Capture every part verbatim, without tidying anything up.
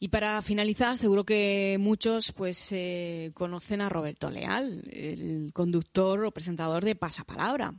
Y para finalizar, seguro que muchos pues eh, conocen a Roberto Leal, el conductor o presentador de Pasapalabra.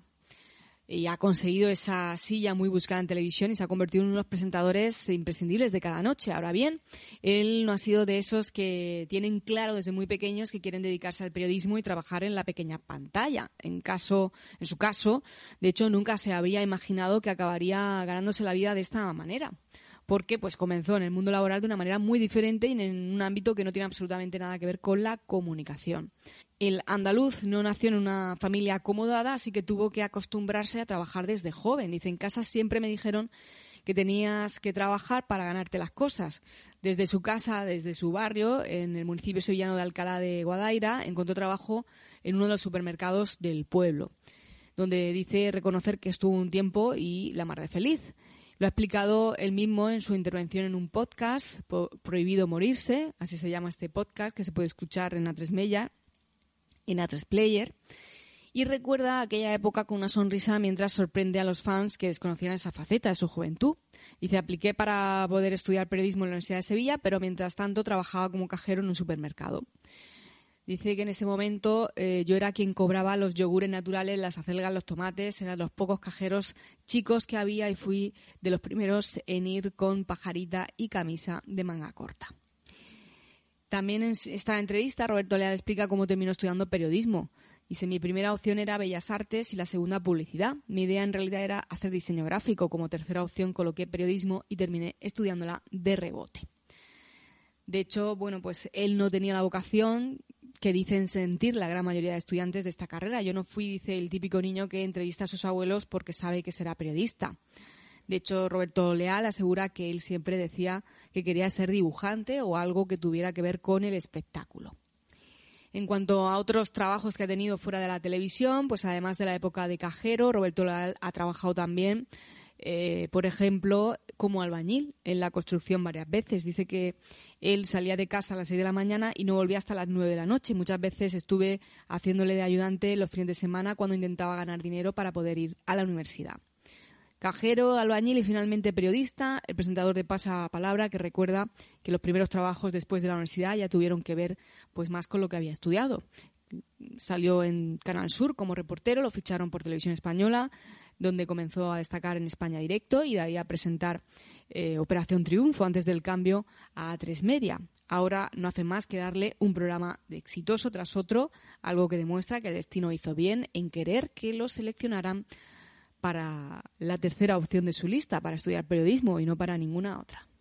Y ha conseguido esa silla muy buscada en televisión y se ha convertido en uno de los presentadores imprescindibles de cada noche. Ahora bien, él no ha sido de esos que tienen claro desde muy pequeños que quieren dedicarse al periodismo y trabajar en la pequeña pantalla. En caso, en su caso, de hecho, nunca se habría imaginado que acabaría ganándose la vida de esta manera. Porque pues comenzó en el mundo laboral de una manera muy diferente y en un ámbito que no tiene absolutamente nada que ver con la comunicación. El andaluz no nació en una familia acomodada, así que tuvo que acostumbrarse a trabajar desde joven. Dice, en casa siempre me dijeron que tenías que trabajar para ganarte las cosas. Desde su casa, desde su barrio, en el municipio sevillano de Alcalá de Guadaira, encontró trabajo en uno de los supermercados del pueblo, donde dice reconocer que estuvo un tiempo y la mar de feliz. Lo ha explicado él mismo en su intervención en un podcast, Prohibido Morirse, así se llama este podcast, que se puede escuchar en A tres Media, en A tres Player, y recuerda aquella época con una sonrisa mientras sorprende a los fans que desconocían esa faceta de su juventud. Dice, apliqué para poder estudiar periodismo en la Universidad de Sevilla, pero mientras tanto trabajaba como cajero en un supermercado. Dice que en ese momento eh, yo era quien cobraba los yogures naturales, las acelgas, los tomates, eran los pocos cajeros chicos que había y fui de los primeros en ir con pajarita y camisa de manga corta. También en esta entrevista Roberto Leal explica cómo terminó estudiando periodismo. Dice, mi primera opción era Bellas Artes y la segunda publicidad. Mi idea en realidad era hacer diseño gráfico. Como tercera opción coloqué periodismo y terminé estudiándola de rebote. De hecho, bueno, pues él no tenía la vocación que dicen sentir la gran mayoría de estudiantes de esta carrera. Yo no fui, dice, el típico niño que entrevista a sus abuelos porque sabe que será periodista. De hecho, Roberto Leal asegura que él siempre decía que quería ser dibujante o algo que tuviera que ver con el espectáculo. En cuanto a otros trabajos que ha tenido fuera de la televisión, pues además de la época de cajero, Roberto Leal ha trabajado también, eh, por ejemplo, como albañil en la construcción varias veces. Dice que él salía de casa a las seis de la mañana y no volvía hasta las nueve de la noche. Muchas veces estuve haciéndole de ayudante los fines de semana cuando intentaba ganar dinero para poder ir a la universidad. Cajero, albañil y finalmente periodista, el presentador de Pasapalabra, que recuerda que los primeros trabajos después de la universidad ya tuvieron que ver pues más con lo que había estudiado. Salió en Canal Sur como reportero, lo ficharon por Televisión Española, donde comenzó a destacar en España Directo y de ahí a presentar eh, Operación Triunfo antes del cambio a A tres Media. Ahora no hace más que darle un programa de exitoso tras otro, algo que demuestra que el destino hizo bien en querer que lo seleccionaran para la tercera opción de su lista, para estudiar periodismo y no para ninguna otra.